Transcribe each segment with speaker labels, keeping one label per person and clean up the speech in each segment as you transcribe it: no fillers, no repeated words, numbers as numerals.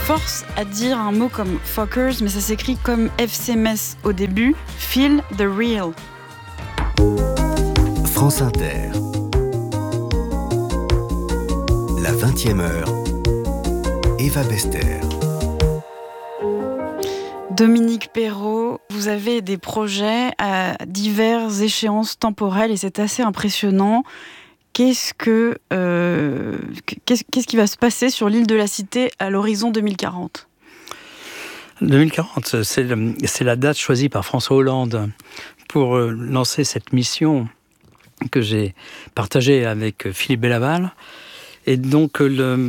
Speaker 1: force à dire un mot comme Fockers, mais ça s'écrit comme FC Metz au début. Feel the real.
Speaker 2: France Inter. La 20e heure. Eva Bester.
Speaker 1: Dominique Perrault, vous avez des projets à diverses échéances temporelles et c'est assez impressionnant. Qu'est-ce qui va se passer sur l'île de la Cité à l'horizon 2040 ?
Speaker 3: 2040, c'est la date choisie par François Hollande pour lancer cette mission que j'ai partagée avec Philippe Bellaval. Et donc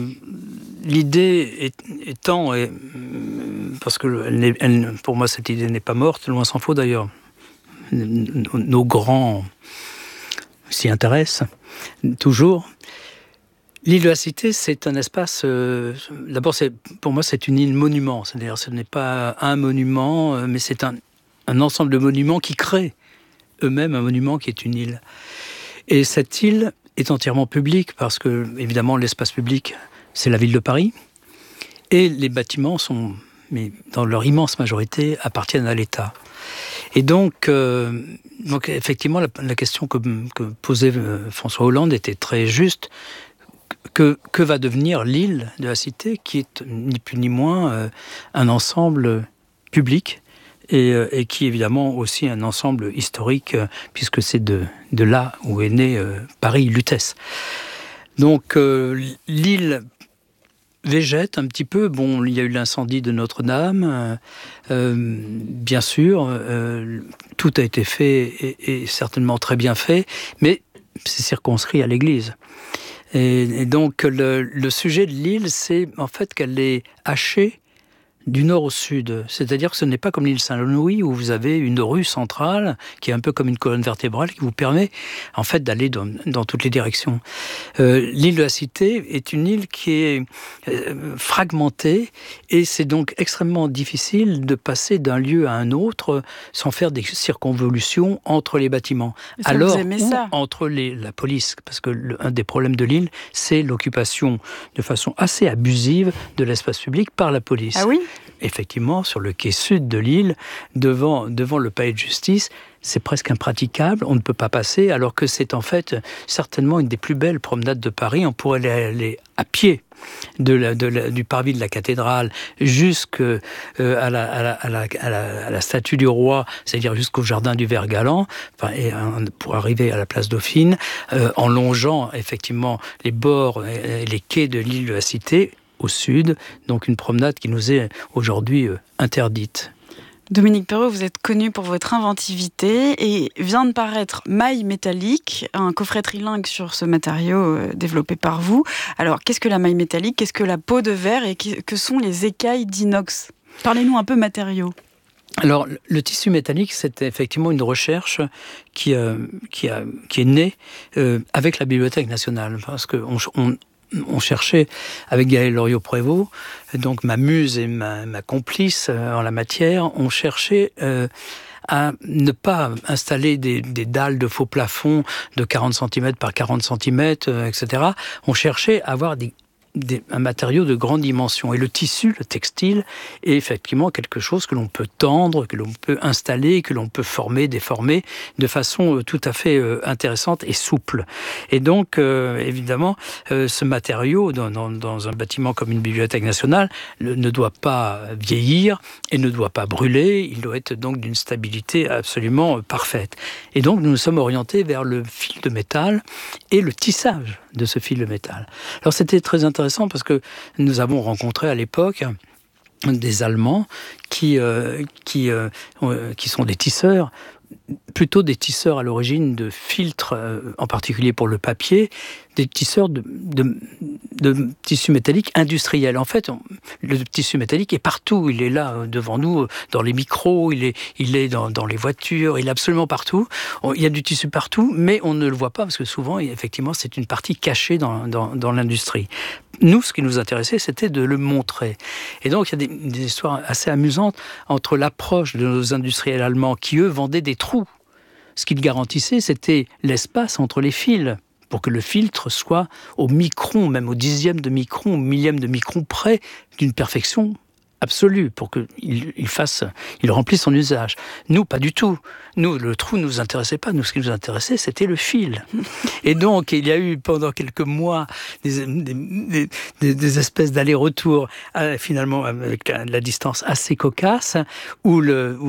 Speaker 3: l'idée étant, parce que pour moi cette idée n'est pas morte, loin s'en faut d'ailleurs, nos grands s'y intéressent toujours. L'île de la Cité, c'est un espace, d'abord pour moi c'est une île monument, c'est-à-dire ce n'est pas un monument, mais c'est un ensemble de monuments qui créent eux-mêmes un monument qui est une île. Et cette île est entièrement publique parce que, évidemment, l'espace public, c'est la ville de Paris. Et les bâtiments mais dans leur immense majorité, appartiennent à l'État. Et donc effectivement, la question que posait François Hollande était très juste. Que va devenir l'île de la Cité, qui est ni plus ni moins un ensemble public et qui est évidemment aussi un ensemble historique, puisque c'est de là où est né Paris Lutèce. Donc l'île végète un petit peu. Bon, il y a eu l'incendie de Notre-Dame, bien sûr, tout a été fait et certainement très bien fait, mais c'est circonscrit à l'église. Et donc le sujet de l'île, c'est en fait qu'elle est hachée du nord au sud. C'est-à-dire que ce n'est pas comme l'île Saint-Louis où vous avez une rue centrale qui est un peu comme une colonne vertébrale qui vous permet en fait d'aller dans toutes les directions. L'île de la Cité est une île qui est fragmentée et c'est donc extrêmement difficile de passer d'un lieu à un autre sans faire des circonvolutions entre les bâtiments. Alors,
Speaker 1: vous aimez ça
Speaker 3: entre la police, parce que un des problèmes de l'île, c'est l'occupation de façon assez abusive de l'espace public par la police.
Speaker 1: Ah oui ?
Speaker 3: Effectivement, sur le quai sud de l'île, devant le palais de justice, c'est presque impraticable, on ne peut pas passer, alors que c'est en fait certainement une des plus belles promenades de Paris. On pourrait aller à pied du parvis de la cathédrale jusqu'à la statue du roi, c'est-à-dire jusqu'au jardin du Vert-Galant, pour arriver à la place Dauphine, en longeant effectivement les bords et les quais de l'île de la Cité, au sud, donc une promenade qui nous est aujourd'hui interdite.
Speaker 1: Dominique Perrault, vous êtes connu pour votre inventivité et vient de paraître Maille métallique, un coffret trilingue sur ce matériau développé par vous. Alors, qu'est-ce que la maille métallique ? Qu'est-ce que la peau de verre et que sont les écailles d'inox ? Parlez-nous un peu matériaux.
Speaker 3: Alors, le tissu métallique, c'est effectivement une recherche qui est née avec la Bibliothèque nationale, parce qu'on cherchait avec Gaël Loriot-Prévost, donc ma muse et ma complice en la matière, on cherchait à ne pas installer des dalles de faux plafond de 40 cm par 40 cm, etc. On cherchait à avoir un matériau de grande dimension. Et le tissu, le textile, est effectivement quelque chose que l'on peut tendre, que l'on peut installer, que l'on peut former, déformer de façon tout à fait intéressante et souple. Et donc, évidemment, ce matériau, dans un bâtiment comme une bibliothèque nationale, ne doit pas vieillir et ne doit pas brûler. Il doit être donc d'une stabilité absolument parfaite. Et donc, nous nous sommes orientés vers le fil de métal et le tissage de ce fil de métal. Alors, c'était très intéressant parce que nous avons rencontré à l'époque des Allemands qui sont des tisseurs, plutôt des tisseurs à l'origine de filtres, en particulier pour le papier, des tisseurs de tissu métallique industriel. En fait, le tissu métallique est partout. Il est là, devant nous, dans les micros, il est dans les voitures, il est absolument partout. Il y a du tissu partout, mais on ne le voit pas parce que souvent, effectivement, c'est une partie cachée dans l'industrie. Nous, ce qui nous intéressait, c'était de le montrer. Et donc, il y a des histoires assez amusantes entre l'approche de nos industriels allemands qui, eux, vendaient des trous. Ce qu'ils garantissaient, c'était l'espace entre les fils pour que le filtre soit au micron, même au dixième de micron, au millième de micron près d'une perfection absolue, pour qu'il remplisse son usage. Nous, pas du tout. Nous, le trou ne nous intéressait pas. Nous, ce qui nous intéressait, c'était le fil. Et donc, il y a eu pendant quelques mois des espèces d'allers-retours, finalement, avec la distance assez cocasse, où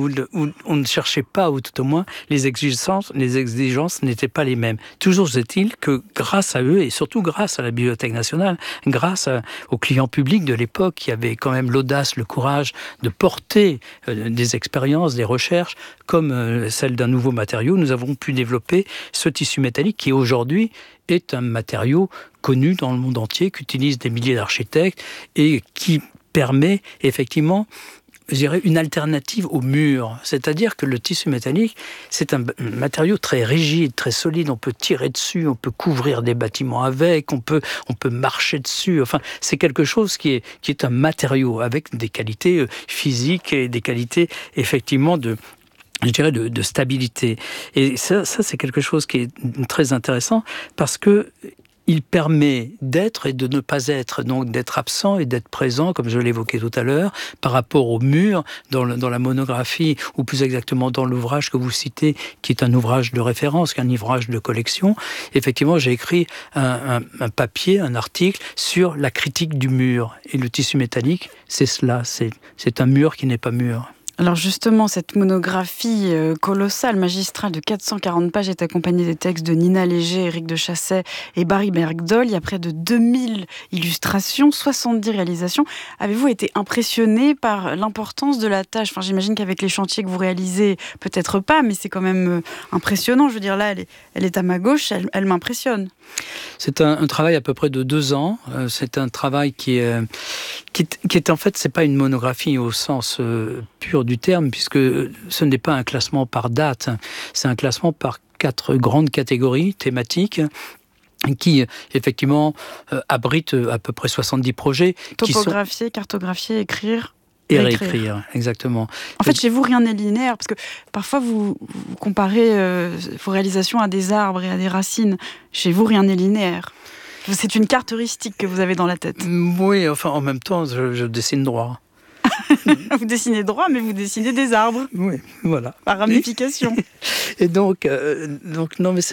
Speaker 3: on ne cherchait pas, ou tout au moins, les exigences n'étaient pas les mêmes. Toujours est-il que grâce à eux, et surtout grâce à la Bibliothèque nationale, grâce aux clients publics de l'époque, qui avaient quand même l'audace, le courage de porter des expériences, des recherches, comme celle d'un nouveau matériau, nous avons pu développer ce tissu métallique qui aujourd'hui est un matériau connu dans le monde entier, qu'utilisent des milliers d'architectes et qui permet effectivement, je dirais, une alternative au mur. C'est-à-dire que le tissu métallique, c'est un matériau très rigide, très solide. On peut tirer dessus, on peut couvrir des bâtiments avec, on peut marcher dessus. Enfin, c'est quelque chose qui est un matériau avec des qualités physiques et des qualités, effectivement, de stabilité. Et ça, c'est quelque chose qui est très intéressant parce que il permet d'être et de ne pas être, donc d'être absent et d'être présent, comme je l'évoquais tout à l'heure, par rapport au mur, dans la monographie, ou plus exactement dans l'ouvrage que vous citez, qui est un ouvrage de référence, un ouvrage de collection. Effectivement, j'ai écrit un papier, un article sur la critique du mur. Et le tissu métallique, c'est cela, c'est un mur qui n'est pas mur.
Speaker 1: Alors justement, cette monographie colossale, magistrale de 440 pages est accompagnée des textes de Nina Léger, Éric de Chassey et Barry Bergdoll. Il y a près de 2000 illustrations, 70 réalisations. Avez-vous été impressionné par l'importance de la tâche ? Enfin, j'imagine qu'avec les chantiers que vous réalisez, peut-être pas, mais c'est quand même impressionnant. Je veux dire, là, elle est à ma gauche, elle m'impressionne.
Speaker 3: C'est un travail à peu près de 2 ans. C'est un travail qui est en fait, c'est pas une monographie au sens pur du terme, puisque ce n'est pas un classement par date. C'est un classement par 4 grandes catégories thématiques qui, effectivement, abritent à peu près 70 projets.
Speaker 1: Topographier, cartographier, écrire.
Speaker 3: Et réécrire, exactement.
Speaker 1: En fait, chez vous, rien n'est linéaire, parce que parfois, vous comparez vos réalisations à des arbres et à des racines. Chez vous, rien n'est linéaire. C'est une carte heuristique que vous avez dans la tête.
Speaker 3: Oui, enfin, en même temps, je dessine droit.
Speaker 1: Vous dessinez droit, mais vous dessinez des arbres.
Speaker 3: Oui, voilà.
Speaker 1: Par ramification.
Speaker 3: Et donc non, mais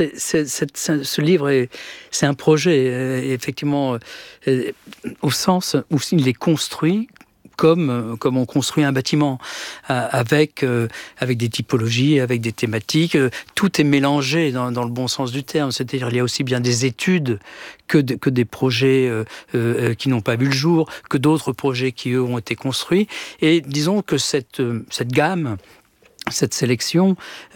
Speaker 3: ce livre, c'est un projet, effectivement, au sens où il est construit comme on construit un bâtiment, avec des typologies, avec des thématiques. Tout est mélangé dans le bon sens du terme. C'est-à-dire, il y a aussi bien des études que des projets qui n'ont pas vu le jour, que d'autres projets qui, eux, ont été construits. Et disons que cette gamme, cette sélection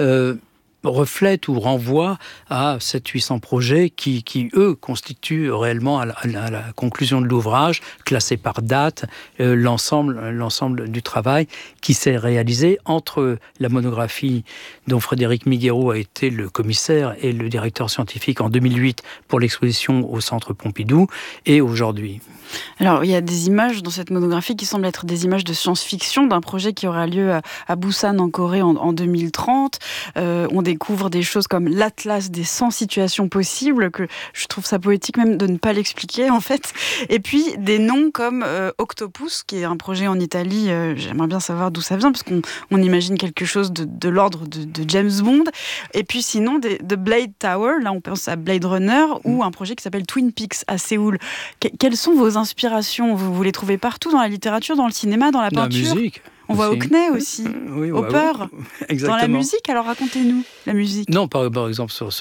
Speaker 3: reflète ou renvoie à 700-800 projets qui, eux, constituent réellement à la conclusion de l'ouvrage, classé par date, l'ensemble du travail qui s'est réalisé entre la monographie dont Frédéric Miguero a été le commissaire et le directeur scientifique en 2008 pour l'exposition au Centre Pompidou et aujourd'hui.
Speaker 1: Alors, il y a des images dans cette monographie qui semblent être des images de science-fiction d'un projet qui aura lieu à Busan en Corée en 2030. On découvre des choses comme l'atlas des 100 situations possibles, que je trouve ça poétique même de ne pas l'expliquer en fait. Et puis des noms comme Octopus, qui est un projet en Italie. J'aimerais bien savoir d'où ça vient, parce qu'on imagine quelque chose de l'ordre de James Bond. Et puis sinon de Blade Tower, là on pense à Blade Runner, ou un projet qui s'appelle Twin Peaks à Séoul. Quelles sont vos inspirations ? Vous les trouvez partout, dans la littérature, dans le cinéma, dans la peinture ?
Speaker 3: Dans la musique.
Speaker 1: On voit Hockney aussi,
Speaker 3: oui,
Speaker 1: Hopper.
Speaker 3: Exactement.
Speaker 1: Dans la musique, alors racontez-nous la musique.
Speaker 3: Non, par exemple sur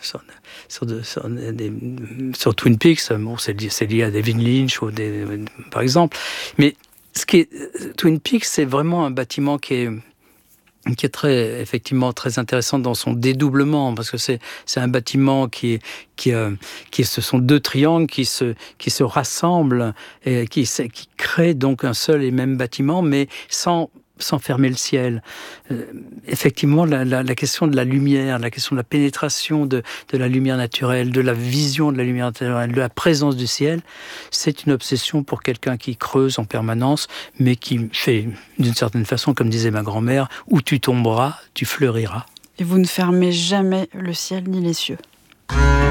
Speaker 3: Twin Peaks, bon, c'est lié à David Lynch par exemple. Mais Twin Peaks, c'est vraiment un bâtiment qui est effectivement très intéressant dans son dédoublement, parce que c'est un bâtiment qui ce sont 2 triangles qui se rassemblent et qui créent donc un seul et même bâtiment, mais sans fermer le ciel. Effectivement, la question de la lumière, la question de la pénétration de la lumière naturelle, de la vision de la lumière naturelle, de la présence du ciel, c'est une obsession pour quelqu'un qui creuse en permanence, mais qui fait, d'une certaine façon, comme disait ma grand-mère, où tu tomberas, tu fleuriras.
Speaker 1: Et vous ne fermez jamais le ciel ni les cieux.